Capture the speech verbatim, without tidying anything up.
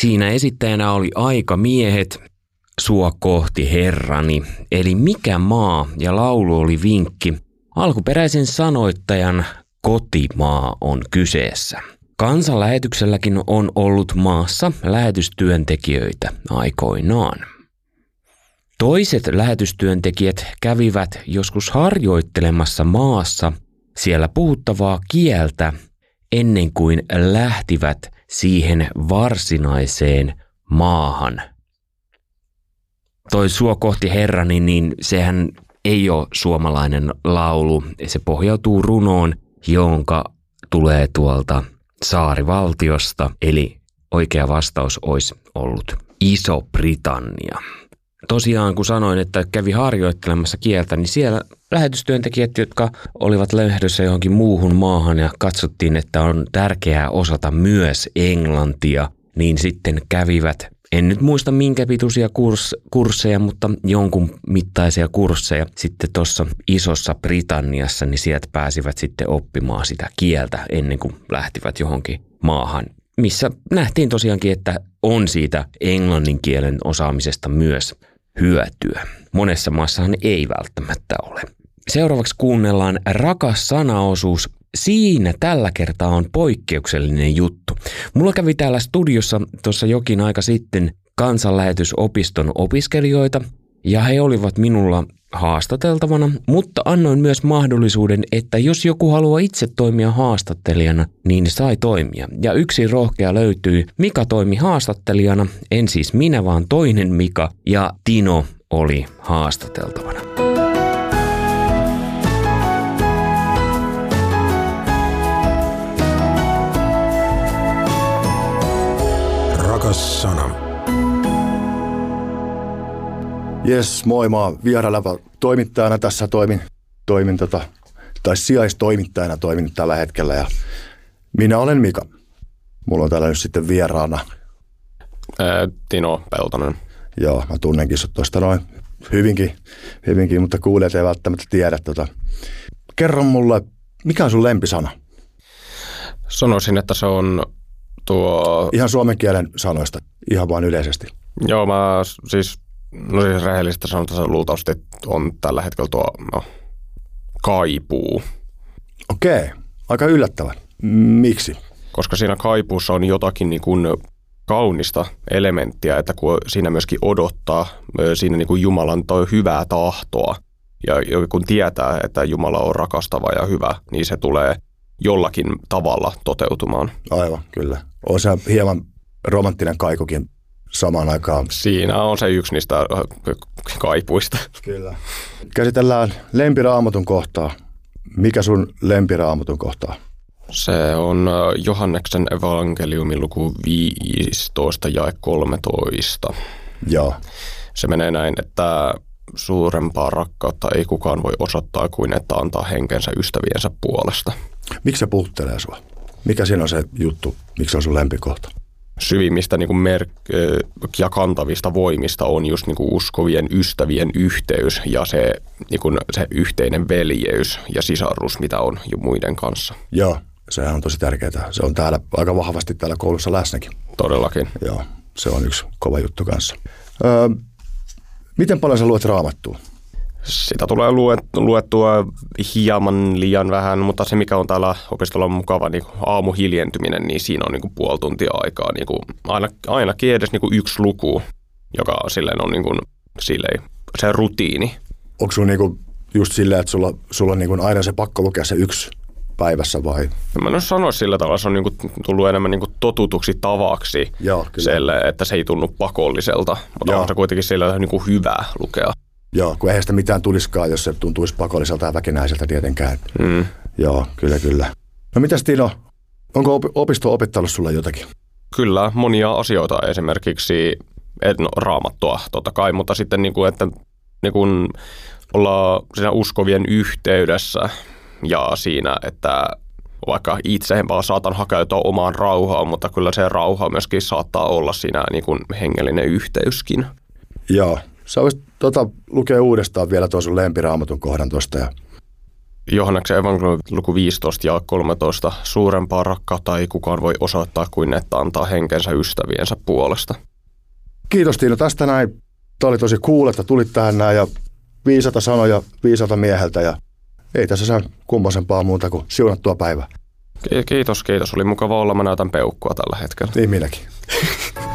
Siinä esittäjänä oli Aikamiehet, Sua kohti herrani, eli Mikä maa, ja laulu oli vinkki. Alkuperäisen sanoittajan kotimaa on kyseessä. Kansanlähetykselläkin on ollut maassa lähetystyöntekijöitä aikoinaan. Toiset lähetystyöntekijät kävivät joskus harjoittelemassa maassa siellä puhuttavaa kieltä ennen kuin lähtivät siihen varsinaiseen maahan. Toi Sua kohti herrani, niin sehän ei ole suomalainen laulu. Se pohjautuu runoon, jonka tulee tuolta saarivaltiosta, eli oikea vastaus olisi ollut Iso-Britannia. Tosiaan, kun sanoin, että kävi harjoittelemassa kieltä, niin siellä lähetystyöntekijät, jotka olivat lähdössä johonkin muuhun maahan ja katsottiin, että on tärkeää osata myös englantia, niin sitten kävivät, en nyt muista minkä pituisia kurs, kursseja, mutta jonkun mittaisia kursseja sitten tuossa Isossa Britanniassa, niin sieltä pääsivät sitten oppimaan sitä kieltä ennen kuin lähtivät johonkin maahan, missä nähtiin tosiaankin, että on siitä englannin kielen osaamisesta myös hyötyä. Monessa maassahan ei välttämättä ole. Seuraavaksi kuunnellaan Rakas sanaosuus. Siinä tällä kertaa on poikkeuksellinen juttu. Mulla kävi täällä studiossa tuossa jokin aika sitten kansanlähetysopiston opiskelijoita, ja he olivat minulla haastateltavana, mutta annoin myös mahdollisuuden, että jos joku haluaa itse toimia haastattelijana, niin sai toimia. Ja yksi rohkea löytyi. Mika toimi haastattelijana, en siis minä, vaan toinen Mika, ja Tino oli haastateltavana. Rakas sana. Jes, moi, mä oon vieraileva toimittajana tässä toimin, toimin tota, tai sijaistoimittajana toimin tällä hetkellä, ja minä olen Mika. Mulla on täällä nyt sitten vieraana Ää, Tino Peltonen. Joo, mä tunnenkin sut tuosta noin hyvinkin, hyvinkin, mutta kuulijat ei välttämättä tiedä. Tota. Kerro mulle, mikä on sun lempisana? Sanoisin, että se on tuo... Ihan suomen kielen sanoista, ihan vaan yleisesti. Joo, mä siis, no siis rehellistä sanotaan, että luultavasti on tällä hetkellä tuo no, kaipuu. Okei, aika yllättävän. Miksi? Koska siinä kaipuussa on jotakin niin kuin kaunista elementtiä, että kun siinä myöskin odottaa siinä niin kuin Jumalan toi hyvää tahtoa, ja kun tietää, että Jumala on rakastava ja hyvä, niin se tulee jollakin tavalla toteutumaan. Aivan, kyllä. On se hieman romanttinen kaikukin samaan aikaan. Siinä on se yksi niistä kaipuista. Kyllä. Käsitellään lempiraamatun kohtaa. Mikä sun lempiraamatun kohtaa? Se on Johanneksen evankeliumin luku viisitoista jae kolmetoista. Joo. Se menee näin, että suurempaa rakkautta ei kukaan voi osoittaa kuin että antaa henkensä ystäviensä puolesta. Miksi se puhuttelee sua? Mikä siinä on se juttu? Miksi on sun lempikohta? Syvimmistä niin kuin merk- ja kantavista voimista on just niin kuin uskovien ystävien yhteys ja se, niin kuin se yhteinen veljeys ja sisarus, mitä on jo muiden kanssa. Joo, sehän on tosi tärkeää. Se on täällä aika vahvasti täällä koulussa läsnäkin. Todellakin. Joo, se on yksi kova juttu kanssa. Öö, miten paljon sä luet raamattua? Sitä tulee luettua hieman liian vähän, mutta se mikä on täällä opistolla mukava, niin aamuhiljentyminen, niin siinä on niin kuin puoli tuntia aikaa. Niin kuin aina, ainakin edes niin kuin yksi luku, joka silleen on niin kuin, silleen, se rutiini. Onko sulla niin kuin just silleen, että sulla, sulla on niin kuin aina se pakko lukea se yksi päivässä vai? Mä en sanoisi sillä tavalla, se on niin kuin tullut enemmän niin kuin totutuksi tavaksi. Joo, selle, että se ei tunnu pakolliselta, mutta Joo. on se kuitenkin sillä niin kuin hyvä lukea. Joo, kun eihän sitä mitään tulisikaan, jos se tuntuisi pakolliselta ja väkinäiseltä tietenkään. Mm. Joo, kyllä, kyllä. No mitäs Tino, onko opisto opettanut sulle jotakin? Kyllä, monia asioita esimerkiksi, no, raamattua totta kai, mutta sitten niin kuin, että niin kuin ollaan siinä uskovien yhteydessä ja siinä, että vaikka itse vaan saatan hakeutua omaan rauhaan, mutta kyllä se rauha myöskin saattaa olla siinä niin kuin hengellinen yhteyskin. Joo. Sä voisit tota, lukea uudestaan vielä tuon sun lempiraamatun kohdan tuosta ja Johanneksen evankeliumin luku viisitoista ja kolmetoista. Suurempaa rakkautta ei kukaan voi osoittaa kuin että antaa henkensä ystäviensä puolesta. Kiitos Tiina tästä näin. Tämä oli tosi cool, että tulit tähän näin ja viisata sanoja viisata mieheltä ja ei tässä saa kummosempaa muuta kuin siunattua päivää. Kiitos, kiitos. Oli mukava olla. Mä näytän peukkua tällä hetkellä. Niin minäkin.